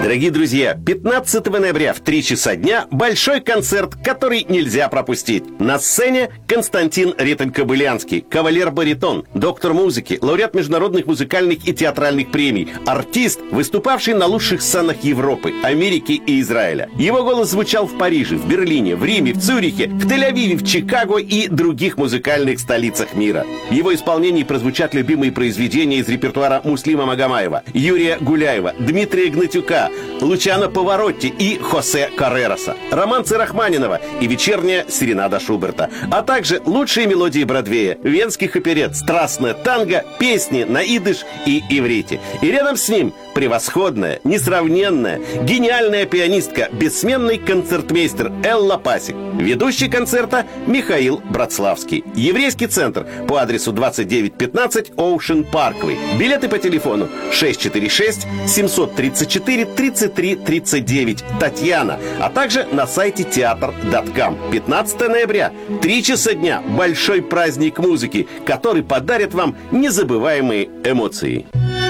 Дорогие друзья, 15 ноября в 3 часа дня большой концерт, который нельзя пропустить. На сцене Константин Ретель-Кобылянский, кавалер-баритон, доктор музыки, лауреат международных музыкальных и театральных премий, артист, выступавший на лучших сценах Европы, Америки и Израиля. Его голос звучал в Париже, в Берлине, в Риме, в Цюрихе, в Тель-Авиве, в Чикаго и других музыкальных столицах мира. В его исполнении прозвучат любимые произведения из репертуара Муслима Магомаева, Юрия Гуляева, Дмитрия Гнатюка, Лучано Паваротти и Хосе Каррероса, романсы Рахманинова и вечерняя серенада Шуберта, а также лучшие мелодии Бродвея, венских оперет, страстное танго, песни на идыш и иврите. И рядом с ним превосходная, несравненная, гениальная пианистка, бессменный концертмейстер Элла Пасик. Ведущий концерта Михаил Братславский. Еврейский центр по адресу 2915 Ocean Parkway. Билеты по телефону 646-734-3339 Татьяна, а также на сайте театр.ком. 15 ноября, 3 часа дня, большой праздник музыки, который подарит вам незабываемые эмоции.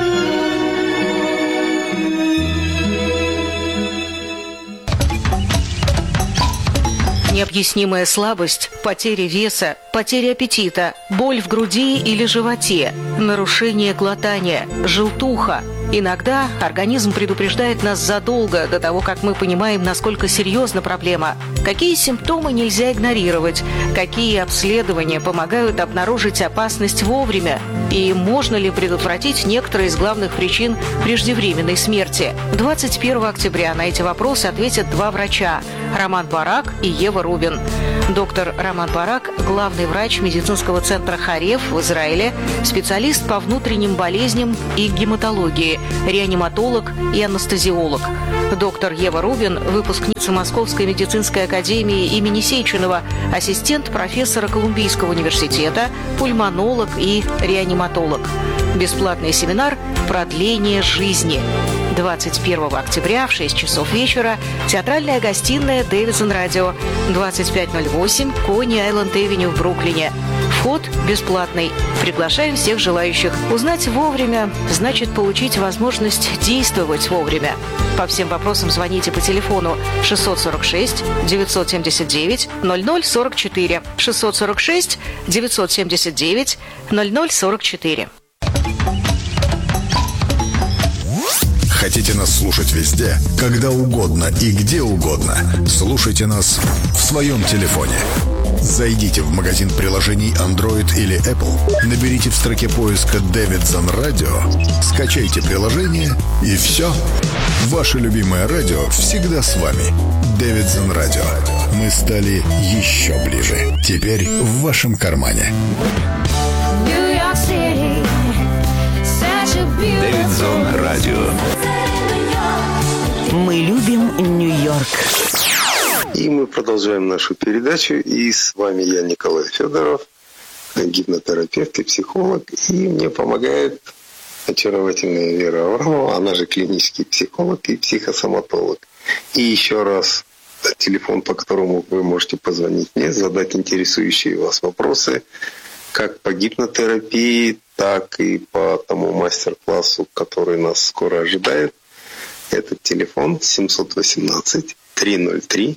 Необъяснимая слабость, потеря веса, потеря аппетита, боль в груди или животе, нарушение глотания, желтуха. Иногда организм предупреждает нас задолго до того, как мы понимаем, насколько серьезна проблема. Какие симптомы нельзя игнорировать, какие обследования помогают обнаружить опасность вовремя, и можно ли предотвратить некоторые из главных причин преждевременной смерти. 21 октября на эти вопросы ответят два врача – Роман Барак и Ева Рубин. Доктор Роман Барак – главный врач медицинского центра Хареф в Израиле, специалист по внутренним болезням и гематологии, реаниматолог и анестезиолог. Доктор Ева Рубин – выпускница Московской медицинской академии имени Сеченова, ассистент профессора Колумбийского университета, пульмонолог и реаниматолог. Бесплатный семинар «Продление жизни». 21 октября в 6 часов вечера театральная гостиная Дэвидсон Радио, 2508 Кони-Айленд-Эвеню в Бруклине. Вход бесплатный. Приглашаем всех желающих. Узнать вовремя значит получить возможность действовать вовремя. По всем вопросам звоните по телефону 646-979-0044. 646-979-0044. Хотите нас слушать везде, когда угодно и где угодно? Слушайте нас в своем телефоне. Зайдите в магазин приложений Android или Apple, наберите в строке поиска «Дэвидсон Радио», скачайте приложение и все. Ваше любимое радио всегда с вами. Дэвидсон Радио. Мы стали еще ближе. Теперь в вашем кармане. Дэвидсон Радио. Мы любим Нью-Йорк. И мы продолжаем нашу передачу. И с вами я, Николай Федоров, гипнотерапевт и психолог. И мне помогает очаровательная Вера Аврамова, она же клинический психолог и психосоматолог. И еще раз телефон, по которому вы можете позвонить мне, задать интересующие вас вопросы, как по гипнотерапии, так и по тому мастер-классу, который нас скоро ожидает. Этот телефон 718-303-75-10.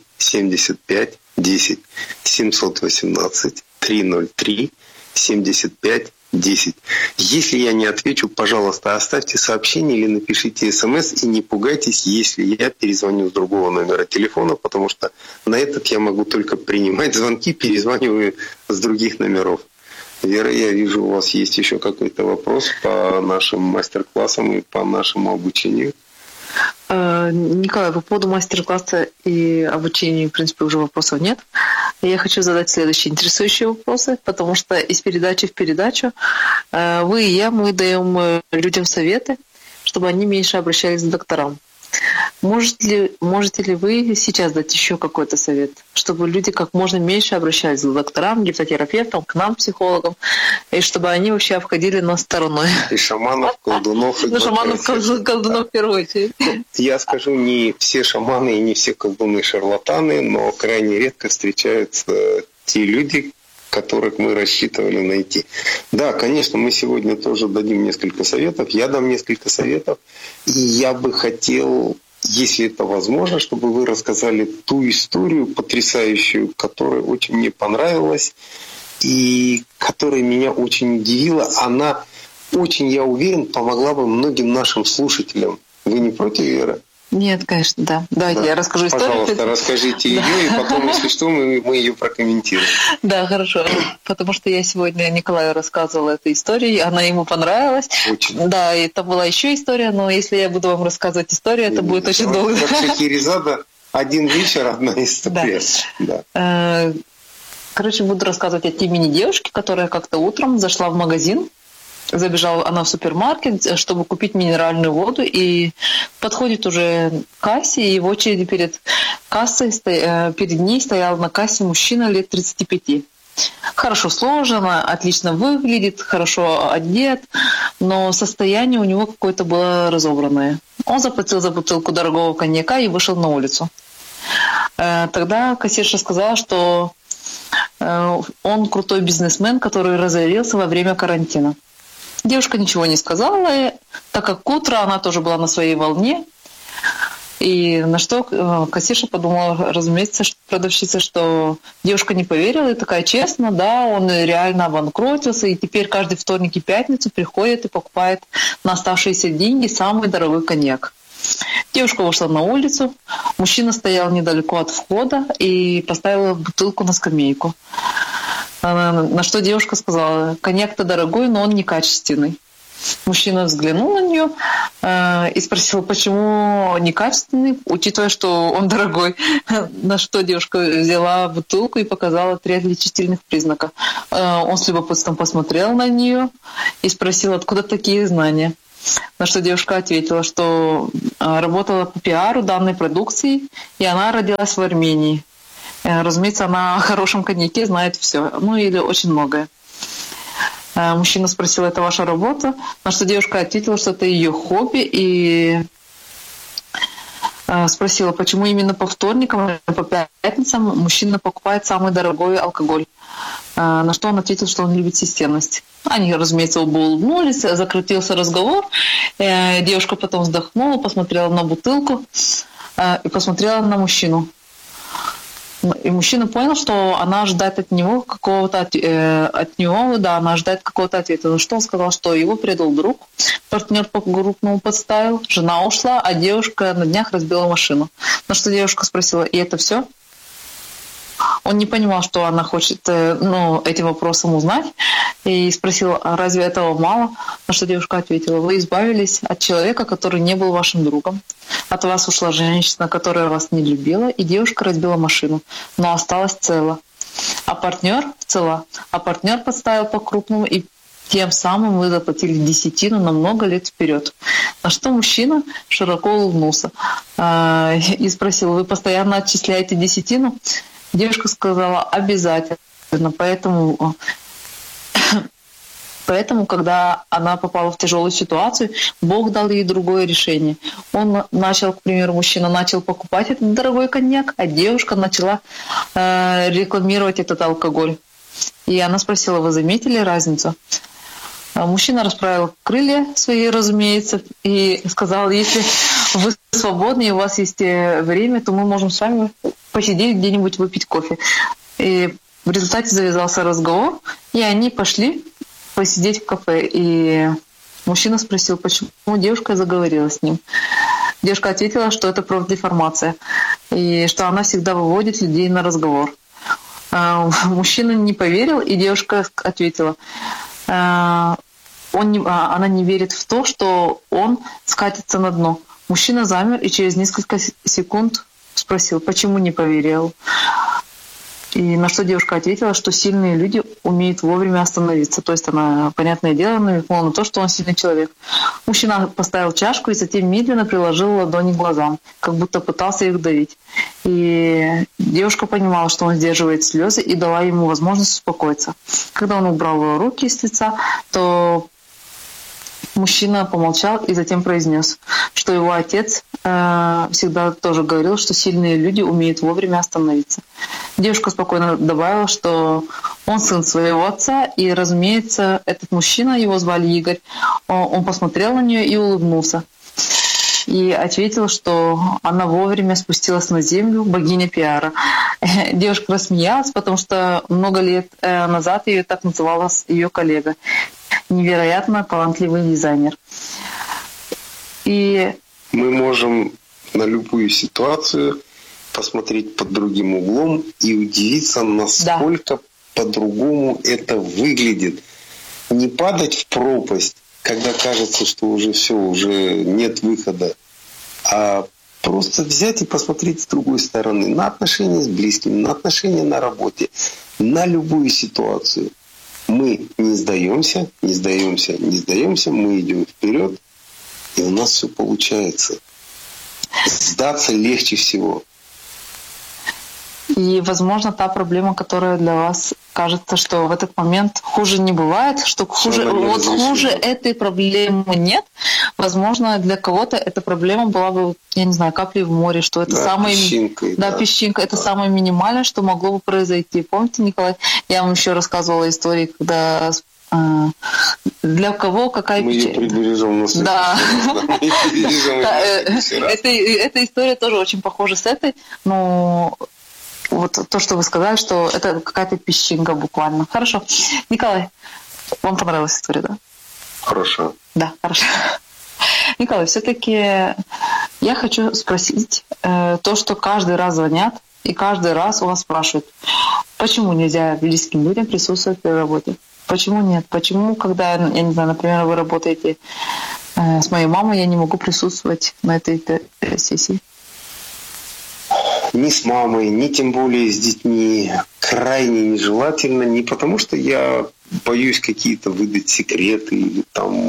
718-303-75-10. Если я не отвечу, пожалуйста, оставьте сообщение или напишите смс, и не пугайтесь, если я перезвоню с другого номера телефона, потому что на этот я могу только принимать звонки, перезваниваю с других номеров. Вера, я вижу, у вас есть еще какой-то вопрос по нашим мастер-классам и по нашему обучению. Николай, по поводу мастер-класса и обучения, в принципе, уже вопросов нет. Я хочу задать следующие интересующие вопросы, потому что из передачи в передачу вы и я, мы даем людям советы, чтобы они меньше обращались к докторам. Можете ли вы сейчас дать еще какой-то совет, чтобы люди как можно меньше обращались к докторам, гипнотерапевтам, к нам, психологам, и чтобы они вообще обходили нас стороной? И шаманов, колдунов. Ну, шаманов, колдунов в первую очередь. Я скажу, не все шаманы и не все колдуны шарлатаны, но крайне редко встречаются те люди, которых мы рассчитывали найти. Да, конечно, мы сегодня тоже дадим несколько советов. Я дам несколько советов. И я бы хотел если это возможно, чтобы вы рассказали ту историю потрясающую, которая очень мне понравилась и которая меня очень удивила. Она очень, я уверен, помогла бы многим нашим слушателям. Вы не против, Вера? Нет, конечно, да. Давайте я расскажу историю. Пожалуйста, расскажите ее, и потом, если что, мы ее прокомментируем. Да, хорошо. Потому что я сегодня Николаю рассказывала эту историю, она ему понравилась. Очень. Да, и там была еще история, но если я буду вам рассказывать историю, это будет очень долго. Как Шахерезада, один вечер, одна история. Да. Короче, буду рассказывать от имени девушки, которая как-то утром зашла в магазин. Забежала она в супермаркет, чтобы купить минеральную воду, и подходит уже к кассе, и в очереди перед кассой, перед ней стоял на кассе мужчина лет 35. Хорошо сложен, отлично выглядит, хорошо одет, но состояние у него какое-то было разобранное. Он заплатил за бутылку дорогого коньяка и вышел на улицу. Тогда кассирша сказала, что он крутой бизнесмен, который разорился во время карантина. Девушка ничего не сказала, так как утро она тоже была на своей волне. И на что кассирша подумала, разумеется, продавщица, что девушка не поверила и такая: честно, да, он реально обанкротился, и теперь каждый вторник и пятницу приходит и покупает на оставшиеся деньги самый дорогой коньяк. Девушка вышла на улицу, мужчина стоял недалеко от входа и поставил бутылку на скамейку. На что девушка сказала: коньяк-то дорогой, но он некачественный. Мужчина взглянул на нее и спросил, почему некачественный, учитывая, что он дорогой. На что девушка взяла бутылку и показала 3 отличительных признака. Он с любопытством посмотрел на нее и спросил, откуда такие знания. На что девушка ответила, что работала по пиару данной продукции, и она родилась в Армении. Разумеется, она о хорошем коньяке знает все, ну или очень многое. Мужчина спросил, это ваша работа? На что девушка ответила, что это ее хобби, и спросила, почему именно по вторникам и по пятницам мужчина покупает самый дорогой алкоголь. На что он ответил, что он любит системность. Они, разумеется, оба улыбнулись, закрутился разговор. Девушка потом вздохнула, посмотрела на бутылку и посмотрела на мужчину. И мужчина понял, что она ожидает от него какого-то она ожидает какого-то ответа. Но что он сказал, что его предал друг, партнер по крупному подставил, жена ушла, а девушка на днях разбила машину. На что девушка спросила, и это все? Он не понимал, что она хочет этим вопросом узнать, и спросил, а разве этого мало? На что девушка ответила, вы избавились от человека, который не был вашим другом. От вас ушла женщина, которая вас не любила, и девушка разбила машину, но осталась цела. А партнер подставил по-крупному, и тем самым вы заплатили десятину на много лет вперед. На что мужчина широко улыбнулся и спросил, вы постоянно отчисляете десятину? Девушка сказала, обязательно. Поэтому, когда она попала в тяжелую ситуацию, Бог дал ей другое решение. Мужчина начал покупать этот дорогой коньяк, а девушка начала рекламировать этот алкоголь. И она спросила, вы заметили разницу? Мужчина расправил крылья свои, разумеется, и сказал, если вы свободны и у вас есть время, то мы можем с вами посидеть где-нибудь, выпить кофе. И в результате завязался разговор, и они пошли посидеть в кафе. И мужчина спросил, почему девушка заговорила с ним. Девушка ответила, что это профдеформация, и что она всегда выводит людей на разговор. Мужчина не поверил, и девушка ответила, она не верит в то, что он скатится на дно. Мужчина замер и через несколько секунд спросил, почему не поверил. И на что девушка ответила, что сильные люди умеют вовремя остановиться. То есть она, понятное дело, намекнула на то, что он сильный человек. Мужчина поставил чашку и затем медленно приложил ладони к глазам, как будто пытался их давить. И девушка понимала, что он сдерживает слезы, и дала ему возможность успокоиться. Когда он убрал руки с лица, то мужчина помолчал и затем произнес, что его отец всегда тоже говорил, что сильные люди умеют вовремя остановиться. Девушка спокойно добавила, что он сын своего отца, и, разумеется, этот мужчина, его звали Игорь, он посмотрел на нее и улыбнулся. и ответила, что она вовремя спустилась на землю, богиня пиара. Девушка рассмеялась, потому что много лет назад ее так называла ее коллега. Невероятно талантливый дизайнер. И Мы можем на любую ситуацию посмотреть под другим углом и удивиться, насколько по-другому это выглядит. Не падать в пропасть, когда кажется, что уже все, уже нет выхода, а просто взять и посмотреть с другой стороны на отношения с близкими, на отношения на работе, на любую ситуацию. Мы не сдаемся, не сдаемся, не сдаемся, мы идем вперед, и у нас все получается. Сдаться легче всего. И, возможно, та проблема, которая для вас кажется, что в этот момент хуже не бывает, что хуже этой проблемы нет. Возможно, для кого-то эта проблема была бы, я не знаю, каплей в море, что это песчинка, это самое минимальное, что могло бы произойти. Помните, Николай, я вам еще рассказывала истории, когда для кого какая печаль. Мы ее прибережем на следующий раз. Эта история тоже очень похожа с этой, но вот то, что вы сказали, что это какая-то песчинка буквально. Хорошо. Николай, вам понравилась история, да? Хорошо. Да, хорошо. Николай, все-таки я хочу спросить то, что каждый раз звонят и каждый раз у вас спрашивают, почему нельзя близким людям присутствовать при работе? Почему нет? Почему, когда, я не знаю, например, вы работаете с моей мамой, я не могу присутствовать на этой сессии? Ни с мамой, ни тем более с детьми крайне нежелательно. Не потому, что я боюсь какие-то выдать секреты или там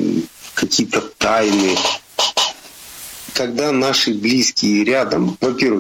какие-то тайны. Когда наши близкие рядом, во-первых,